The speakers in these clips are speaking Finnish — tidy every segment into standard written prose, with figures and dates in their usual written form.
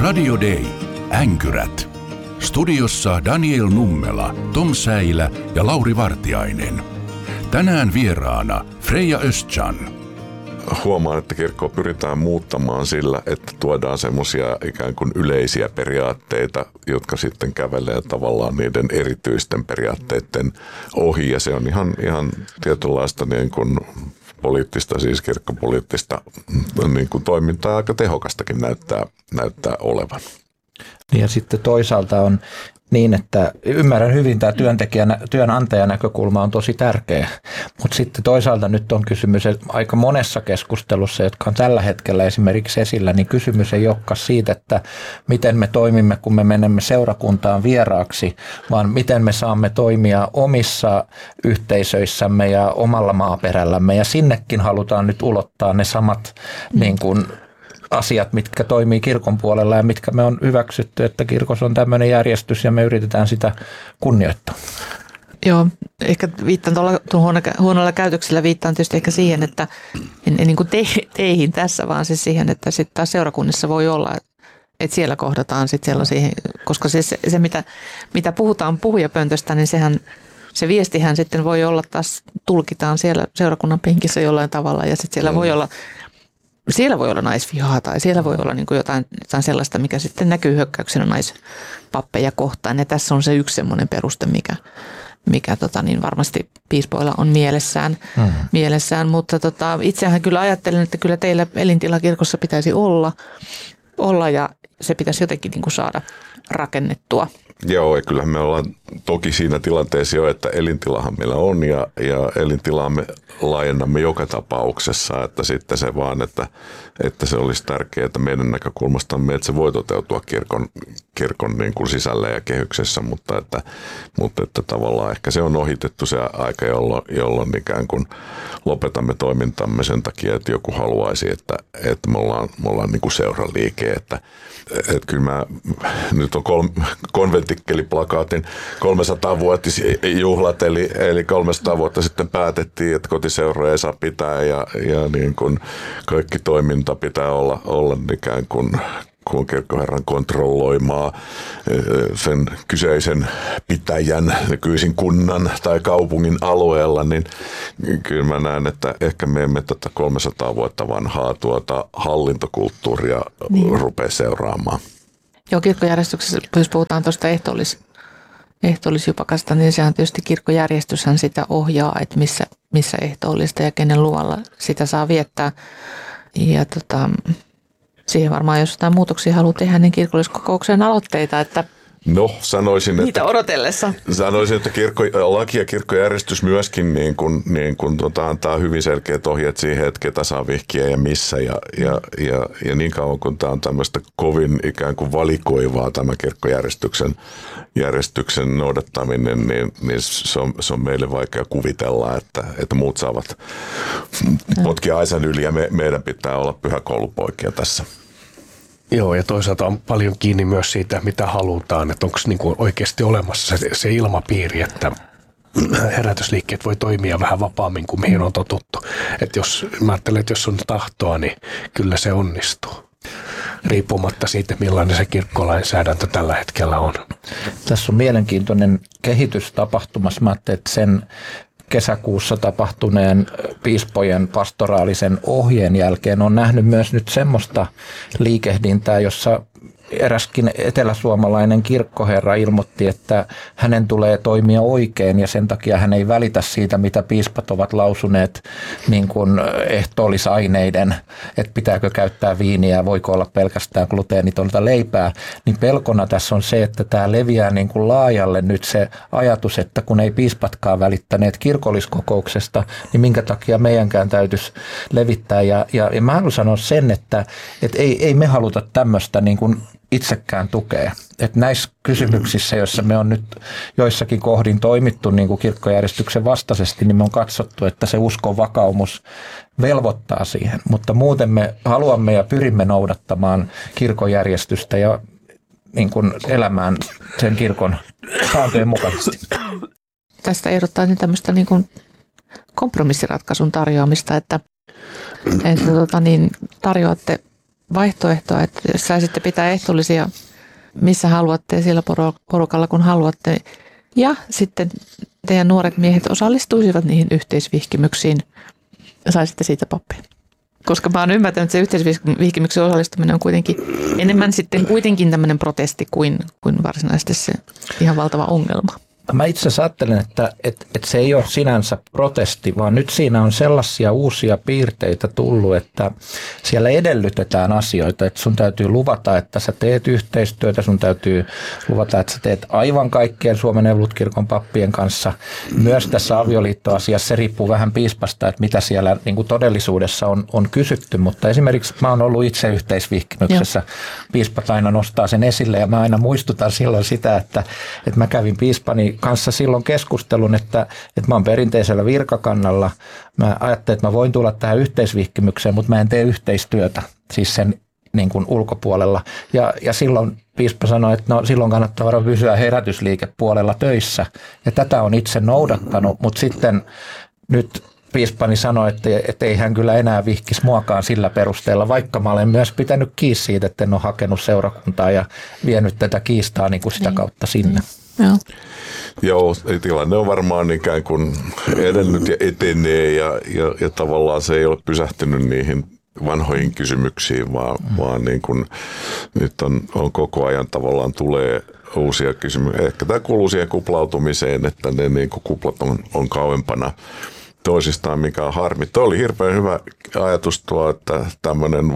Radio Day. Änkyrät. Studiossa Daniel Nummela, Tom Säilä ja Lauri Vartiainen. Tänään vieraana Freja Östjan. Huomaan, että kirkkoa pyritään muuttamaan sillä, että tuodaan semmoisia ikään kuin yleisiä periaatteita, jotka sitten kävelee tavallaan niiden erityisten periaatteiden ohi. Ja se on ihan tietynlaista niin kuin poliittista, siis kirkkopoliittista niin kuin toimintaa, aika tehokastakin näyttää olevan. Ja sitten toisaalta on niin, että ymmärrän hyvin, tämä työnantajan näkökulma on tosi tärkeä, mutta sitten toisaalta nyt on kysymys aika monessa keskustelussa, jotka on tällä hetkellä esimerkiksi esillä, niin kysymys ei olekaan siitä, että miten me toimimme, kun me menemme seurakuntaan vieraaksi, vaan miten me saamme toimia omissa yhteisöissämme ja omalla maaperällämme, ja sinnekin halutaan nyt ulottaa ne samat niin kuin asiat, mitkä toimii kirkon puolella ja mitkä me on hyväksytty, että kirkossa on tämmöinen järjestys ja me yritetään sitä kunnioittaa. Joo, ehkä viittaan tuolla huonolla käytöksellä viittaan tietysti ehkä siihen, että en niin kuin teihin tässä, vaan siis siihen, että sitten taas seurakunnissa voi olla, että siellä kohdataan sitten sellaisia, koska se mitä puhutaan puhujapöntöstä, niin se viestihän sitten voi olla taas, tulkitaan siellä seurakunnan penkissä jollain tavalla ja sitten siellä voi olla naisvihaa tai siellä voi olla niin kuin jotain sellaista, mikä sitten näkyy hyökkäyksenä naispappeja kohtaan. Ja tässä on se yksi semmoinen peruste, mikä varmasti piispoilla on mielessään. Mutta itsehän kyllä ajattelen, että kyllä teillä elintila kirkossa pitäisi olla ja se pitäisi jotenkin niin kuin saada rakennettua. Joo, ja kyllähän me ollaan toki siinä tilanteessa jo, että elintilahan meillä on ja elintilaa me laajennamme joka tapauksessa, että sitten se vaan, että se olisi tärkeää meidän näkökulmastamme, että se voi toteutua kirkon niin kuin sisällä ja kehyksessä, mutta että tavallaan ehkä se on ohitettu se aika, jolloin ikään kuin lopetamme toimintamme sen takia, että joku haluaisi, että me ollaan niin kuin seuraliike, että kyllä nyt on konventikkelplakaatin 300-vuotisjuhlat, eli 300 vuotta sitten päätettiin, että kotiseuroja ei saa pitää ja niin kuin kaikki toiminta pitää olla ikään kuin kirkkoherran kontrolloimaa sen kyseisen pitäjän, nykyisin kunnan tai kaupungin alueella, niin kyllä mä näen, että ehkä me emme tätä 300 vuotta vanhaa hallintokulttuuria rupea seuraamaan. Joo, kirkkojärjestyksessä, jos puhutaan tuosta ehtoollisjupakasta, niin sehän tietysti kirkkojärjestyshän sitä ohjaa, että missä ehtoollista ja kenen luvalla sitä saa viettää. Ja siihen varmaan, jos jotain muutoksia haluaa tehdä, niin kirkolliskokouksen aloitteita, että sanoisin, niitä odotellessa. Sanoisin, että laki ja kirkkojärjestys myöskin antaa hyvin selkeät ohjeet siihen, että ketä saa vihkiä ja missä. Ja niin kauan kun tämä on tämmöistä kovin ikään kuin valikoivaa tämä kirkkojärjestyksen noudattaminen, niin se on meille vaikea kuvitella, että muut saavat potkia aisan yli ja meidän pitää olla pyhäkoulupoikia tässä. Joo, ja toisaalta on paljon kiinni myös siitä, mitä halutaan, että onko niinku oikeasti olemassa se ilmapiiri, että herätysliikkeet voi toimia vähän vapaammin kuin mihin on totuttu. Että mä ajattelen, että jos on tahtoa, niin kyllä se onnistuu, riippumatta siitä, millainen se kirkkolainsäädäntö tällä hetkellä on. Tässä on mielenkiintoinen kehitys tapahtumassa. Mä ajattelin, että sen kesäkuussa tapahtuneen piispojen pastoraalisen ohjeen jälkeen on nähnyt myös nyt semmoista liikehdintää, jossa eräskin eteläsuomalainen kirkkoherra ilmoitti, että hänen tulee toimia oikein ja sen takia hän ei välitä siitä, mitä piispat ovat lausuneet niin kuin ehtoollisaineiden, että pitääkö käyttää viiniä, voiko olla pelkästään gluteenitonta leipää, niin pelkona tässä on se, että tämä leviää niin kuin laajalle nyt se ajatus, että kun ei piispatkaan välittäneet kirkolliskokouksesta, niin minkä takia meidänkään täytyisi levittää. Ja mä haluan sanoa sen, että ei me haluta tämmöistä niin kuin itsekään tukea. Että näissä kysymyksissä, joissa me on nyt joissakin kohdin toimittu niin kuin kirkkojärjestyksen vastaisesti, niin me on katsottu, että se uskon vakaumus velvoittaa siihen. Mutta muuten me haluamme ja pyrimme noudattamaan kirkkojärjestystä ja niin kuin elämään sen kirkon sääntöjen mukaisesti. Tästä ehdottaisin tämmöistä niin kuin kompromissiratkaisun tarjoamista, että tarjoatte vaihtoehtoa, että jos saisitte pitää ehtoollisia missä haluatte sillä porukalla kun haluatte. Ja sitten teidän nuoret miehet osallistuisivat niihin yhteisvihkimyksiin ja saisitte siitä pappia. Koska mä oon ymmärtänyt, että se yhteisvihkimyksen osallistuminen on kuitenkin enemmän sitten kuitenkin tämmöinen protesti kuin varsinaisesti se ihan valtava ongelma. Mä itse asiassa ajattelen, että se ei ole sinänsä protesti, vaan nyt siinä on sellaisia uusia piirteitä tullut, että siellä edellytetään asioita, että sun täytyy luvata, että sä teet yhteistyötä, sun täytyy luvata, että sä teet aivan kaikkien Suomen Evankelisluterilainen pappien kanssa. Myös tässä avioliittoasiassa se riippuu vähän piispasta, että mitä siellä niin kuin todellisuudessa on kysytty, mutta esimerkiksi mä oon ollut itse yhteisvihkimyksessä. Piispat aina nostaa sen esille ja mä aina muistutan silloin sitä, että mä kävin piispani kanssa silloin keskustelun, että mä oon perinteisellä virkakannalla. Mä ajattelin, että mä voin tulla tähän yhteisvihkimykseen, mutta mä en tee yhteistyötä siis sen niin kuin ulkopuolella. Ja silloin piispa sanoi, että no silloin kannattaa varmaan pysyä herätysliikepuolella töissä. Ja tätä on itse noudattanut, mutta sitten nyt piispani sanoi, että ei hän kyllä enää vihkisi muakaan sillä perusteella, vaikka mä olen myös pitänyt kiinni siitä, että en ole hakenut seurakuntaa ja vienyt tätä kiistaa niin kuin sitä kautta sinne. Joo. Joo, tilanne on varmaan ikään kuin edennyt ja etenee ja tavallaan se ei ole pysähtynyt niihin vanhoihin kysymyksiin, vaan niin kuin nyt on koko ajan tavallaan tulee uusia kysymyksiä. Ehkä tämä kuuluu siihen kuplautumiseen, että ne niin kuin kuplat on kauempana toisistaan, mikä on harmi. Tuo oli hirveän hyvä ajatus tuo, että tämmöinen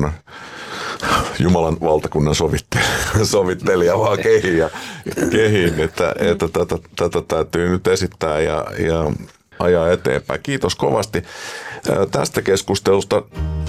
Jumalan valtakunnan sovittelija vaan kehiin, että tätä täytyy nyt esittää ja ajaa eteenpäin. Kiitos kovasti tästä keskustelusta.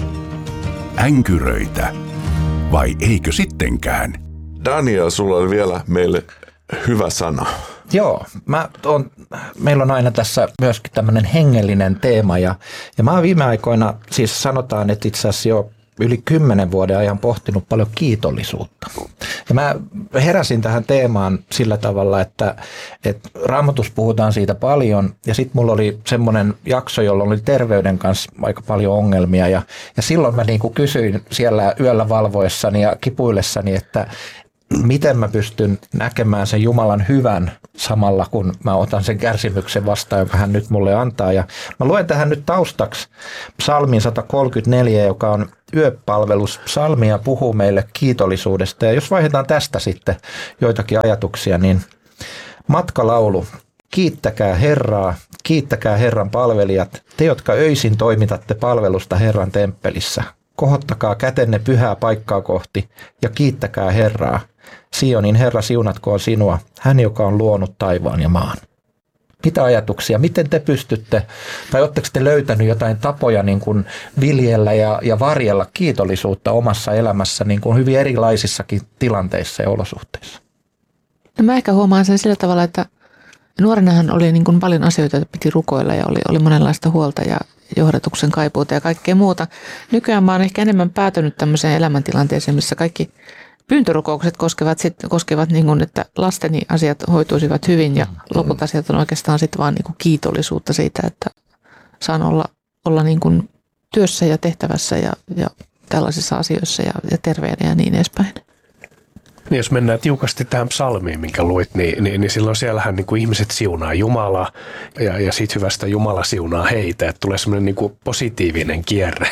Änkyröitä. Vai eikö sittenkään? Daniel, sulla oli vielä meille hyvä sana. Joo, meillä on aina tässä myöskin tämmöinen hengellinen teema ja mä oon viime aikoina, siis sanotaan, että itse asiassa jo yli 10 vuoden ajan pohtinut paljon kiitollisuutta. Ja mä heräsin tähän teemaan sillä tavalla, että Raamatussa puhutaan siitä paljon ja sitten mulla oli semmoinen jakso, jolloin oli terveyden kanssa aika paljon ongelmia ja silloin mä niinku kysyin siellä yöllä valvoessani ja kipuillessani, että miten mä pystyn näkemään sen Jumalan hyvän samalla, kun mä otan sen kärsimyksen vastaan, jonka hän nyt mulle antaa. Ja mä luen tähän nyt taustaksi psalmin 134, joka on yöpalvelus. Psalmi ja puhuu meille kiitollisuudesta. Ja jos vaihdetaan tästä sitten joitakin ajatuksia, niin matkalaulu. Kiittäkää Herraa, kiittäkää Herran palvelijat, te jotka öisin toimitatte palvelusta Herran temppelissä. Kohottakaa kätenne pyhää paikkaa kohti ja kiittäkää Herraa. Sionin Herra siunatkoon sinua, hän joka on luonut taivaan ja maan. Mitä ajatuksia? Miten te pystytte, tai oletteko te löytänyt jotain tapoja niin kuin viljellä ja varjella kiitollisuutta omassa elämässä niin kuin hyvin erilaisissakin tilanteissa ja olosuhteissa? No mä ehkä huomaan sen sillä tavalla, että nuorenahan oli niin kuin paljon asioita, joita piti rukoilla ja oli monenlaista huolta ja johdatuksen kaipuuta ja kaikkea muuta. Nykyään mä oon ehkä enemmän päätynyt tämmöiseen elämäntilanteeseen, missä kaikki pyyntörukoukset koskevat niin kuin, että lasteni asiat hoituisivat hyvin ja loput asiat on oikeastaan sitten vaan niin kuin kiitollisuutta siitä, että saan olla niin kuin työssä ja tehtävässä ja tällaisissa asioissa ja terveenä ja niin edespäin. Niin jos mennään tiukasti tähän psalmiin, minkä luit, niin silloin siellähän niin kuin ihmiset siunaa Jumalaa ja siitä hyvästä Jumala siunaa heitä, että tulee semmoinen niin kuin positiivinen kierre.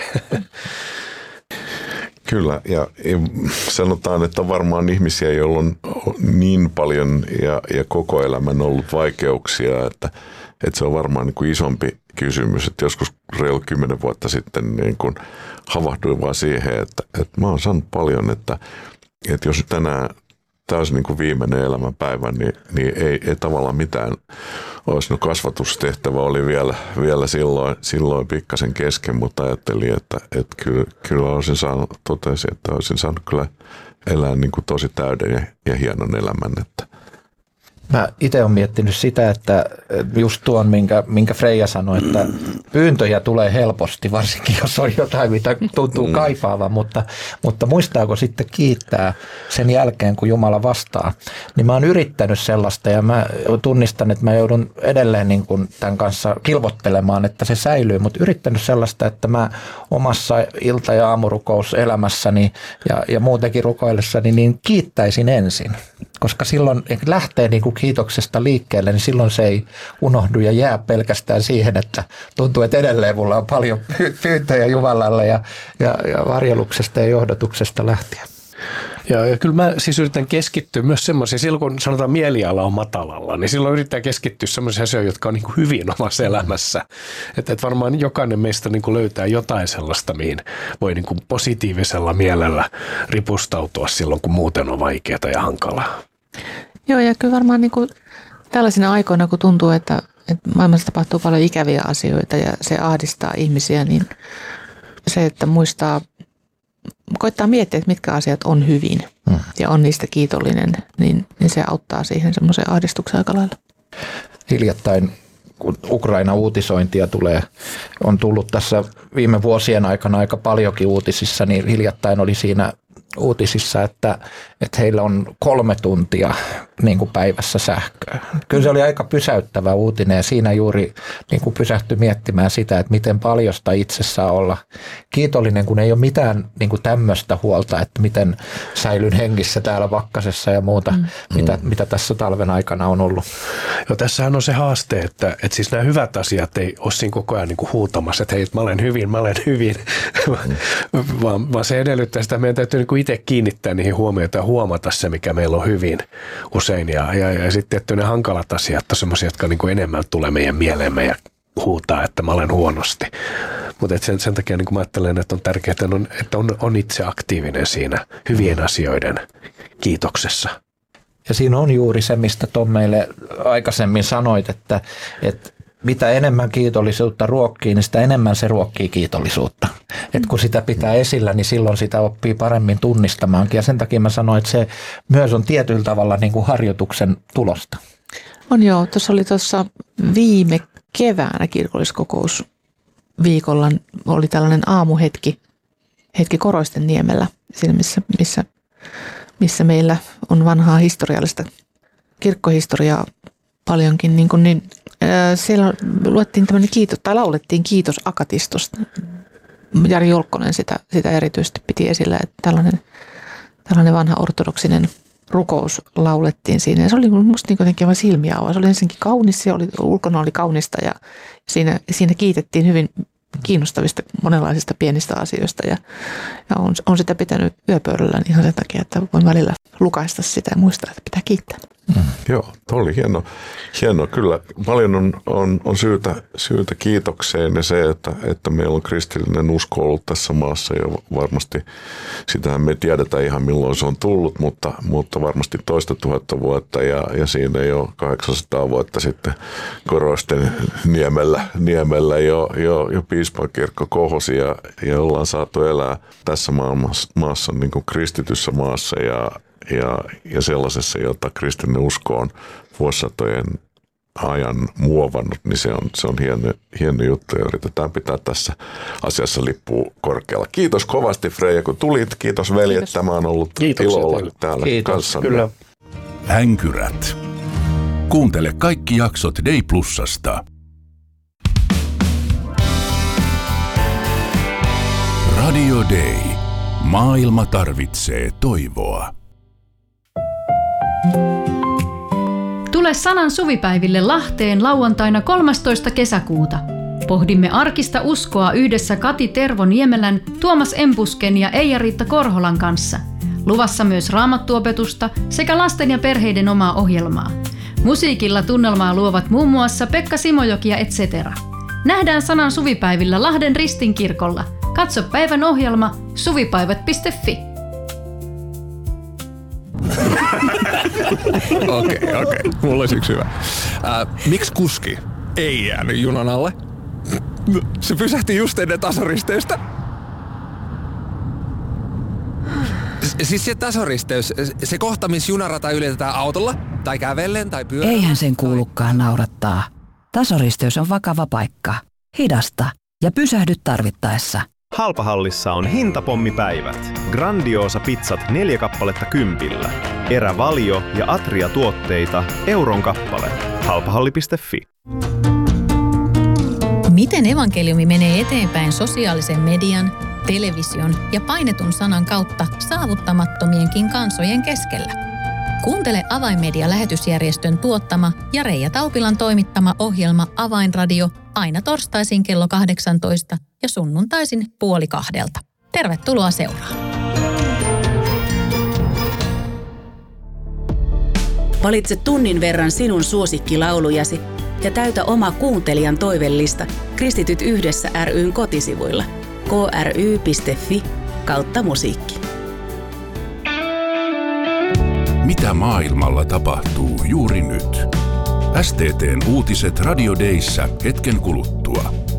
Kyllä, ja sanotaan, että on varmaan ihmisiä, joilla on niin paljon ja koko elämän ollut vaikeuksia, että se on varmaan niin kuin isompi kysymys. Että joskus reilu 10 vuotta sitten niin kuin havahduin vaan siihen, että mä oon saanut paljon, että jos tänään tämä olisi niin kuin viimeinen elämänpäivä, niin ei tavallaan mitään olisi. No kasvatustehtävä oli vielä silloin pikkasen kesken, mutta ajattelin, että kyllä totesin, että olisin saanut kyllä elää niin kuin tosi täyden ja hienon elämän. Mä itse olen miettinyt sitä, että just tuon, minkä Freija sanoi, että pyyntöjä tulee helposti, varsinkin jos on jotain, mitä tuntuu kaipaavan, mutta muistaako sitten kiittää sen jälkeen, kun Jumala vastaa. Niin mä oon yrittänyt sellaista ja mä tunnistan, että mä joudun edelleen niin kuin tämän kanssa kilvottelemaan, että se säilyy, mutta yrittänyt sellaista, että mä omassa ilta- ja aamurukouselämässäni ja muutenkin rukoillessani niin kiittäisin ensin, koska silloin lähtee niin kuin kiitoksesta liikkeelle, niin silloin se ei unohdu ja jää pelkästään siihen, että tuntuu, että edelleen mulla on paljon pyyntöjä Jumalalle ja varjeluksesta ja johdotuksesta lähtien. Ja kyllä mä siis yritän keskittyä myös semmoisiin, silloin kun sanotaan mieliala on matalalla, niin silloin yrittää keskittyä semmoisiin asioihin, jotka on niin kuin hyvin omassa elämässä. Että varmaan jokainen meistä niin kuin löytää jotain sellaista, mihin voi niin kuin positiivisella mielellä ripustautua silloin, kun muuten on vaikeaa ja hankalaa. Joo, ja kyllä varmaan niin kuin tällaisina aikoina, kun tuntuu, että maailmassa tapahtuu paljon ikäviä asioita ja se ahdistaa ihmisiä, niin se, että koittaa miettiä, että mitkä asiat on hyvin ja on niistä kiitollinen, niin se auttaa siihen semmoiseen ahdistukseen aika lailla. Hiljattain, kun Ukraina-uutisointia on tullut tässä viime vuosien aikana aika paljonkin uutisissa, niin hiljattain oli siinä uutisissa, että heillä on 3 tuntia niin kuin päivässä sähköä. Kyllä se oli aika pysäyttävä uutinen ja siinä juuri niin kuin pysähtyi miettimään sitä, että miten paljosta itse saa olla kiitollinen, kun ei ole mitään niin kuin tämmöistä huolta, että miten säilyn hengissä täällä pakkasessa ja muuta, mitä tässä talven aikana on ollut. Joo, tässähän on se haaste, että siis nämä hyvät asiat ei ole siinä koko ajan niin kuin huutamassa, että hei, mä olen hyvin, vaan se edellyttää sitä, että meidän täytyy niin kuin itse kiinnittää niihin huomiota ja huomata se, mikä meillä on hyvin usein. Ja sitten että ne hankalat asiat on semmoisia, jotka niin kuin enemmän tulee meidän mieleemme ja huutaa, että mä olen huonosti. Mutta sen takia niin kuin mä ajattelen, että on tärkeää, että on itse aktiivinen siinä hyvien asioiden kiitoksessa. Ja siinä on juuri se, mistä Tom meille aikaisemmin sanoit, että mitä enemmän kiitollisuutta ruokkii, niin sitä enemmän se ruokkii kiitollisuutta. Et kun sitä pitää esillä, niin silloin sitä oppii paremmin tunnistamaankin. Ja sen takia mä sanoin, että se myös on tietyllä tavalla niin kuin harjoituksen tulosta. On joo. Tuossa viime keväänä kirkolliskokousviikolla oli tällainen aamuhetki Koroistenniemellä, siinä missä meillä on vanhaa historiallista kirkkohistoriaa paljonkin, niin siellä luettiin tämmöinen laulettiin kiitos Akatistosta. Jari Jolkkonen sitä erityisesti piti esillä, että tällainen vanha ortodoksinen rukous laulettiin siinä. Ja se oli musta niin jotenkin aivan silmiä avaa. Se oli ensinnäkin kaunis, ulkona oli kaunista ja siinä kiitettiin hyvin kiinnostavista monenlaisista pienistä asioista ja on sitä pitänyt yöpöydällä ihan sen takia, että voin välillä lukaista sitä ja muistaa, että pitää kiittää. Joo, tuo oli hieno. Kyllä paljon on syytä kiitokseen ja se, että meillä on kristillinen usko ollut tässä maassa ja varmasti sitähän me tiedetään ihan milloin se on tullut, mutta varmasti 2000 vuotta ja siinä jo 800 vuotta sitten Koroisten niemellä jo piispakirkko kohosi ja ollaan saatu elää tässä maassa niin kuin kristityssä maassa ja sellaisessa, jota kristillinen usko on vuosisatojen ajan muovannut, niin se on hieno juttu ja yritetään pitää tässä asiassa lippua korkealla. Kiitos kovasti Freija, kun tulit. Kiitos veljet. Kiitos. Tämä on ollut ilo olla täällä kanssamme. Kyllä. Änkyrät. Kuuntele kaikki jaksot Day Plusasta. Radio Day. Maailma tarvitsee toivoa. Tule Sanan suvipäiville Lahteen lauantaina 13. kesäkuuta. Pohdimme arkista uskoa yhdessä Kati Tervo-Niemelän, Tuomas Empusken ja Eija-Riitta Korholan kanssa. Luvassa myös raamattuopetusta sekä lasten ja perheiden omaa ohjelmaa. Musiikilla tunnelmaa luovat muun muassa Pekka Simojoki ja etc. Nähdään Sanan suvipäivillä Lahden Ristinkirkolla. Katso päivän ohjelma suvipäivät.fi. Okei. Mulla olisi yksi hyvä. Miksi kuski ei jäänyt junan alle? Se pysähti just ennen tasoristeystä. Siis se tasoristeys, se kohta, missä junarata ylitetään autolla, Tai kävellen tai pyörällä. Eihän sen kuulukaan naurattaa. Tasoristeys on vakava paikka. Hidasta ja pysähdy tarvittaessa. Halpahallissa on hintapommipäivät. Grandiosa pizzat 4 kappaletta 10. Erävalio ja Atria-tuotteita euron kappale. Halpahalli.fi. Miten evankeliumi menee eteenpäin sosiaalisen median, television ja painetun sanan kautta saavuttamattomienkin kansojen keskellä? Kuuntele Avainmedia-lähetysjärjestön tuottama ja Reija Taupilan toimittama ohjelma Avainradio aina torstaisin kello 18 ja sunnuntaisin 1:30. Tervetuloa seuraan. Valitse tunnin verran sinun suosikkilaulujasi ja täytä oma kuuntelijan toivellista Kristityt yhdessä ry:n kotisivuilla kry.fi/musiikki. Mitä maailmalla tapahtuu juuri nyt? STT:n uutiset Radio Dayssä hetken kuluttua.